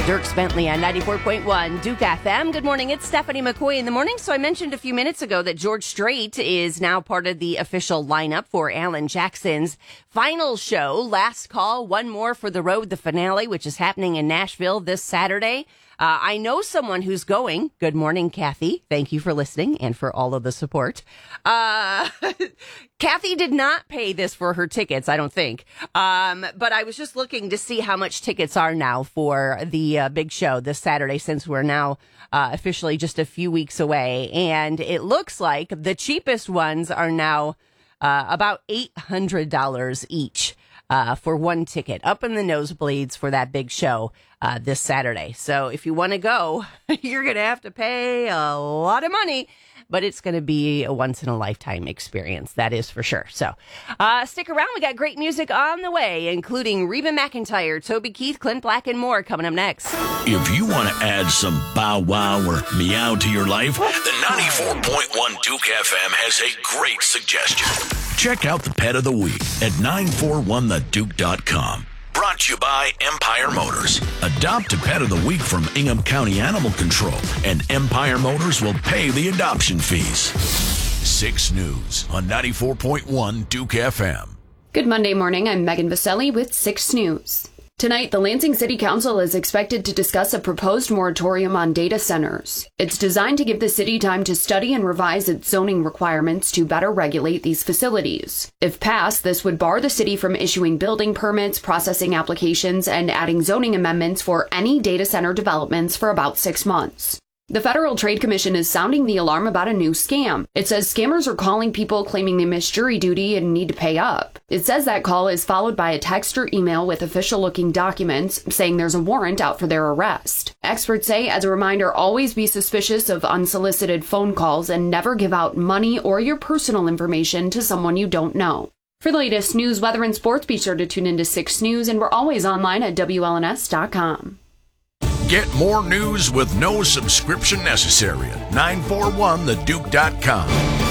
Dierks Bentley on 94.1 Duke FM. Good morning. It's Stephanie McCoy in the morning. So I mentioned a few minutes ago that George Strait is now part of the official lineup for Alan Jackson's final show. Last Call, One More for the Road, the finale, which is happening in Nashville this Saturday. I know someone who's going. Good morning, Kathy. Thank you for listening and for all of the support. Kathy did not pay this for her tickets, I don't think. But I was just looking to see how much tickets are now for the big show this Saturday, since we're now officially just a few weeks away. And it looks like the cheapest ones are now about $800 each. For one ticket up in the nosebleeds for that big show this Saturday. So if you want to go, you're going to have to pay a lot of money, but it's going to be a once-in-a-lifetime experience. That is for sure. So stick around. We got great music on the way, including Reba McEntire, Toby Keith, Clint Black, and more coming up next. If you want to add some bow wow or meow to your life, the 94.1 Duke FM has a great suggestion. Check out the Pet of the Week at 941theduke.com. Brought to you by Empire Motors. Adopt a Pet of the Week from Ingham County Animal Control, and Empire Motors will pay the adoption fees. 6 News on 94.1 Duke FM. Good Monday morning. I'm Megan Vaselli with 6 News. Tonight, the Lansing City Council is expected to discuss a proposed moratorium on data centers. It's designed to give the city time to study and revise its zoning requirements to better regulate these facilities. If passed, this would bar the city from issuing building permits, processing applications, and adding zoning amendments for any data center developments for about 6 months. The Federal Trade Commission is sounding the alarm about a new scam. It says scammers are calling people claiming they missed jury duty and need to pay up. It says that call is followed by a text or email with official-looking documents saying there's a warrant out for their arrest. Experts say, as a reminder, always be suspicious of unsolicited phone calls and never give out money or your personal information to someone you don't know. For the latest news, weather, and sports, be sure to tune into 6 News, and we're always online at WLNS.com. Get more news with no subscription necessary at 941theduke.com.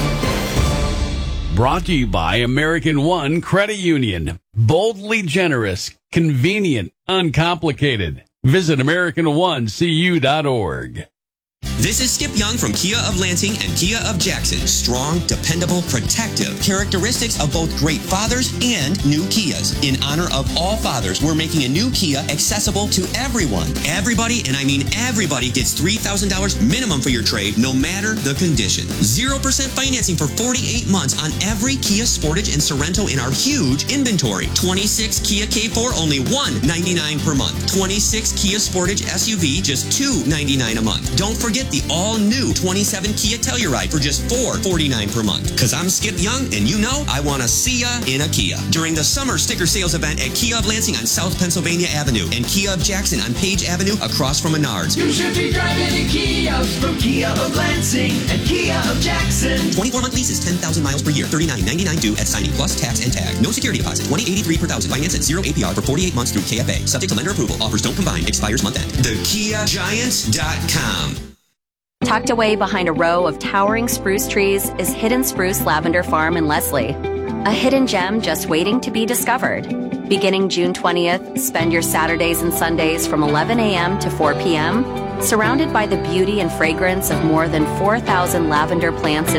Brought to you by American One Credit Union. Boldly generous, convenient, uncomplicated. Visit AmericanOneCU.org. This is Skip Young from Kia of Lansing and Kia of Jackson. Strong, dependable, protective. Characteristics of both great fathers and new Kias. In honor of all fathers, we're making a new Kia accessible to everyone. Everybody, and I mean everybody, gets $3,000 minimum for your trade, no matter the condition. 0% financing for 48 months on every Kia Sportage and Sorento in our huge inventory. 26 Kia K4, only $199 per month. 26 Kia Sportage SUV, just $299 a month. Don't forget the all-new 27 Kia Telluride for just $449 per month. Because I'm Skip Young, and you know I want to see ya in a Kia. During the summer sticker sales event at Kia of Lansing on South Pennsylvania Avenue and Kia of Jackson on Page Avenue across from Menards. You should be driving a Kia from Kia of Lansing and Kia of Jackson. 24-month lease is 10,000 miles per year. $39.99 due at signing plus tax and tag. No security deposit. $20.83 per thousand. Finance at 0 APR for 48 months through KFA. Subject to lender approval. Offers don't combine. Expires month end. TheKiaGiant.com. Tucked away behind a row of towering spruce trees is Hidden Spruce Lavender Farm in Leslie, a hidden gem just waiting to be discovered. Beginning June 20th, spend your Saturdays and Sundays from 11 a.m. to 4 p.m. surrounded by the beauty and fragrance of more than 4,000 lavender plants